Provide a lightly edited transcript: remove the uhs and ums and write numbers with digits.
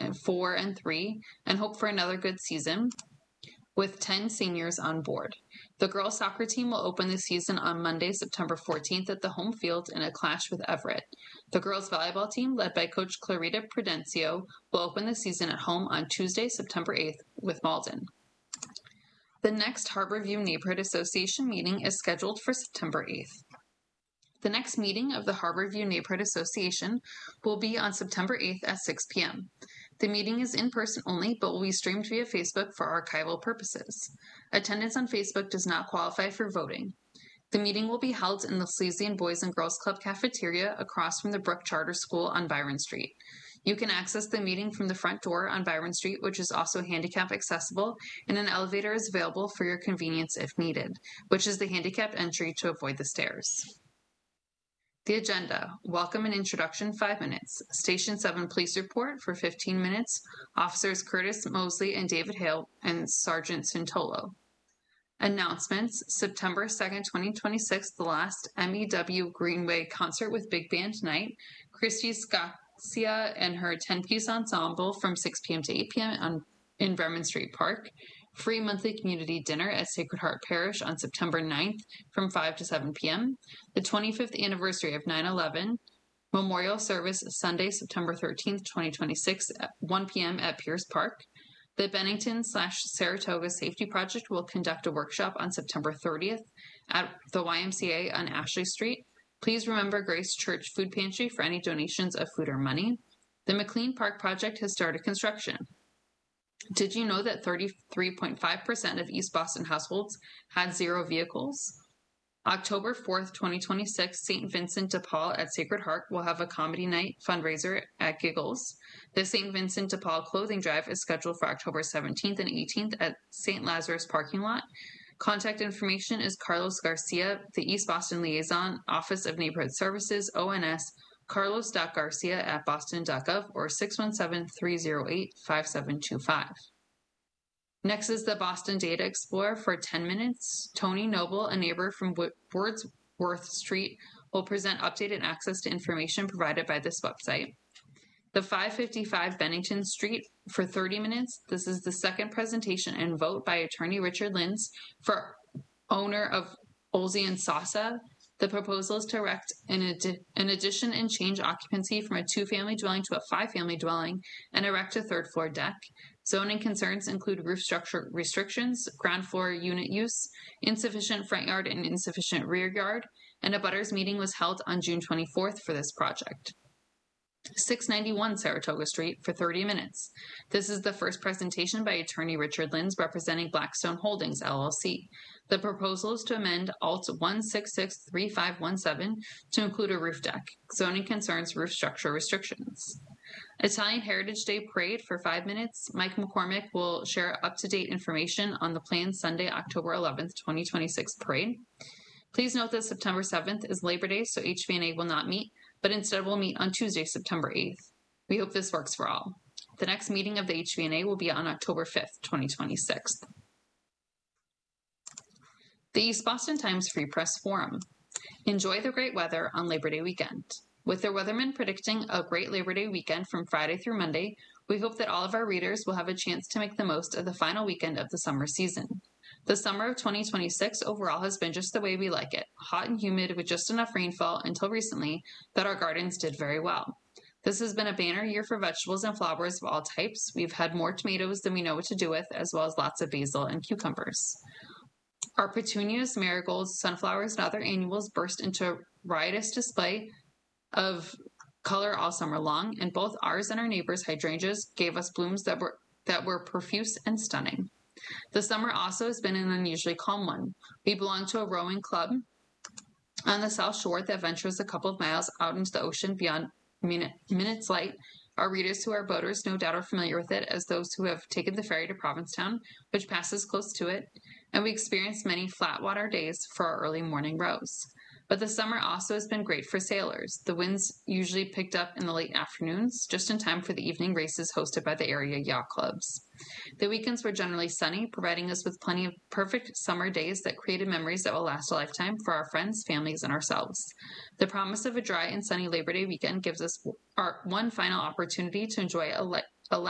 4 and 3 and hope for another good season with 10 seniors on board. The girls soccer team will open the season on Monday, September 14th at the home field in a clash with Everett. The girls volleyball team, led by Coach Clarita Prudencio, will open the season at home on Tuesday, September 8th with Malden. The next Harborview Neighborhood Association meeting is scheduled for September 8th. The next meeting of the Harborview Neighborhood Association will be on September 8th at 6 p.m. The meeting is in person only, but will be streamed via Facebook for archival purposes. Attendance on Facebook does not qualify for voting. The meeting will be held in the Salesian Boys and Girls Club cafeteria across from the Brook Charter School on Byron Street. You can access the meeting from the front door on Byron Street, which is also handicap accessible, and an elevator is available for your convenience if needed, which is the handicapped entry to avoid the stairs. The agenda: welcome and introduction, 5 minutes. Station 7 police report for 15 minutes. Officers Curtis Mosley and David Hale and Sergeant Sintolo. Announcements: September 2nd, 2026, the last MEW Greenway concert with big band night. Christy Scotia and her 10-piece ensemble from 6 p.m. to 8 p.m. in Bremen Street Park. Free monthly community dinner at Sacred Heart Parish on September 9th from 5 to 7 p.m. The 25th anniversary of 9/11 memorial service Sunday, September 13th, 2026 at 1 p.m. at Pierce Park. The Bennington/Saratoga Safety Project will conduct a workshop on September 30th at the YMCA on Ashley Street. Please remember Grace Church Food Pantry for any donations of food or money. The McLean Park Project has started construction. Did you know that 33.5% of East Boston households had zero vehicles? October 4th, 2026, St. Vincent de Paul at Sacred Heart will have a comedy night fundraiser at Giggles. The St. Vincent de Paul clothing drive is scheduled for October 17th and 18th at St. Lazarus parking lot. Contact information is Carlos Garcia, the East Boston Liaison, Office of Neighborhood Services, ONS, carlos.garcia@boston.gov or 617-308-5725. Next is the Boston Data Explorer for 10 minutes. Tony Noble, a neighbor from Wordsworth Street, will present updated access to information provided by this website. The 555 Bennington Street for 30 minutes. This is the second presentation and vote by attorney Richard Lins for owner of Olsey and Sasa. The proposal is to erect an addition and change occupancy from a 2-family dwelling to a 5-family dwelling and erect a 3rd-floor deck. Zoning concerns include roof structure restrictions, ground floor unit use, insufficient front yard and insufficient rear yard, and a butters meeting was held on June 24th for this project. 691 Saratoga Street for 30 minutes. This is the first presentation by attorney Richard Lins representing Blackstone Holdings, LLC. The proposal is to amend Alt 1663517 to include a roof deck. Zoning concerns roof structure restrictions. Italian Heritage Day Parade for 5 minutes. Mike McCormick will share up-to-date information on the planned Sunday, October 11th, 2026 parade. Please note that September 7th is Labor Day, so HVNA will not meet, but instead will meet on Tuesday, September 8th. We hope this works for all. The next meeting of the HVNA will be on October 5th, 2026. The East Boston Times Free Press Forum. Enjoy the great weather on Labor Day weekend. With their weathermen predicting a great Labor Day weekend from Friday through Monday, we hope that all of our readers will have a chance to make the most of the final weekend of the summer season. The summer of 2026 overall has been just the way we like it, hot and humid with just enough rainfall until recently that our gardens did very well. This has been a banner year for vegetables and flowers of all types. We've had more tomatoes than we know what to do with, as well as lots of basil and cucumbers. Our petunias, marigolds, sunflowers, and other annuals burst into a riotous display of color all summer long, and both ours and our neighbors' hydrangeas gave us blooms that were profuse and stunning. The summer also has been an unusually calm one. We belong to a rowing club on the South Shore that ventures a couple of miles out into the ocean beyond Minute's Light. Our readers who are boaters no doubt are familiar with it as those who have taken the ferry to Provincetown, which passes close to it, and we experienced many flat water days for our early morning rows. But the summer also has been great for sailors. The winds usually picked up in the late afternoons, just in time for the evening races hosted by the area yacht clubs. The weekends were generally sunny, providing us with plenty of perfect summer days that created memories that will last a lifetime for our friends, families, and ourselves. The promise of a dry and sunny Labor Day weekend gives us our one final opportunity to enjoy